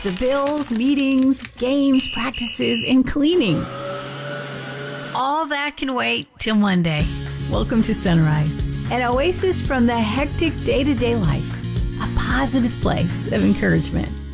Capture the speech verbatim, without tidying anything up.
the bills, meetings, games, practices, and cleaning. All that can wait till Monday. Welcome to Sunrise, an oasis from the hectic day-to-day life, a positive place of encouragement.